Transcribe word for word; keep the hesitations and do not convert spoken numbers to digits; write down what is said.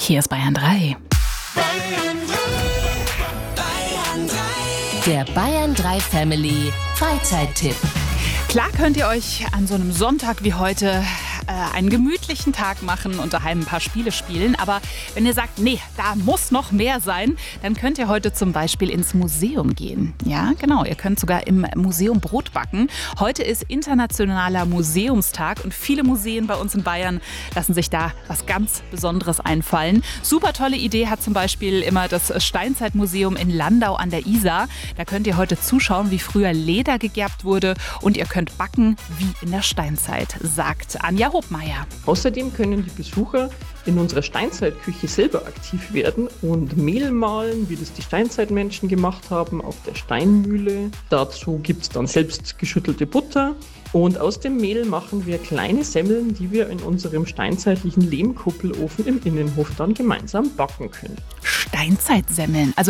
Hier ist Bayern drei. Der Bayern drei Family Freizeittipp. Klar könnt ihr euch an so einem Sonntag wie heute äh, einen gemütlichen Tag machen und daheim ein paar Spiele spielen. Aber wenn ihr sagt, nee, da muss noch mehr sein, dann könnt ihr heute zum Beispiel ins Museum gehen. Ja, genau, ihr könnt sogar im Museum Brot backen. Heute ist internationaler Museumstag und viele Museen bei uns in Bayern lassen sich da was ganz Besonderes einfallen. Super tolle Idee hat zum Beispiel immer das Steinzeitmuseum in Landau an der Isar. Da könnt ihr heute zuschauen, wie früher Leder gegerbt wurde und ihr könnt backen wie in der Steinzeit, sagt Anja Hobmeier. Außerdem können die Besucher in unserer Steinzeitküche selber aktiv werden und Mehl mahlen, wie das die Steinzeitmenschen gemacht haben, auf der Steinmühle. Dazu gibt es dann selbst geschüttelte Butter. Und aus dem Mehl machen wir kleine Semmeln, die wir in unserem steinzeitlichen Lehmkuppelofen im Innenhof dann gemeinsam backen können. Steinzeitsemmeln, also